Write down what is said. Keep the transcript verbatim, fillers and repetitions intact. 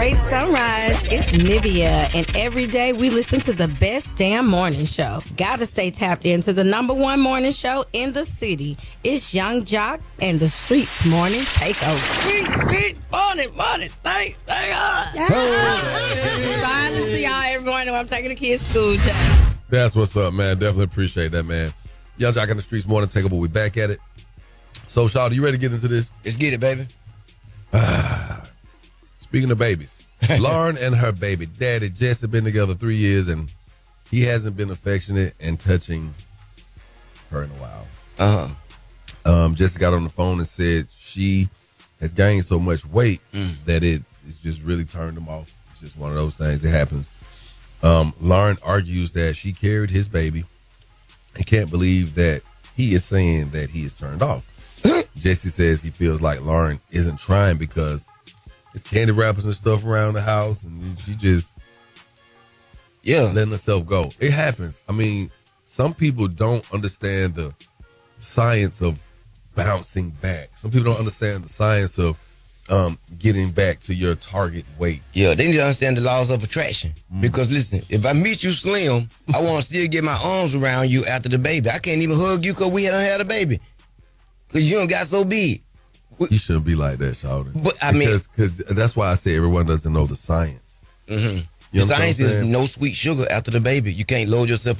great sunrise. It's Nivea, and every day we listen to the best damn morning show. Gotta stay tapped into the number one morning show in the city. It's Young Jock and the Streets Morning Takeover. Street, street, morning, morning, thank, thank God. So I listen to y'all every morning when I'm taking the kids to school. Child. That's what's up, man. Definitely appreciate that, man. Young Jock and the Streets Morning Takeover. We back at it. So, Shawty, you ready to get into this? Let's get it, baby. Speaking of babies, Lauren and her baby daddy Jess have been together three years, and he hasn't been affectionate and touching her in a while. Uh-huh. Um, Jess got on the phone and said she has gained so much weight Mm. that it it's just really turned him off. It's just one of those things that happens. Um, Lauren argues that she carried his baby and can't believe that he is saying that he is turned off. Jesse says he feels like Lauren isn't trying because it's candy wrappers and stuff around the house, and she just yeah letting herself go. It happens. I mean, some people don't understand the science of bouncing back. Some people don't understand the science of um, getting back to your target weight. Yeah, they need to understand the laws of attraction. Mm. Because listen, if I meet you slim, I want to still get my arms around you after the baby. I can't even hug you because we hadn't had a baby. Because you don't got so big. You shouldn't be like that, Shawty. But I mean, because that's why I say everyone doesn't know the science. Mm-hmm. You The know science is no sweet sugar after the baby. You can't load yourself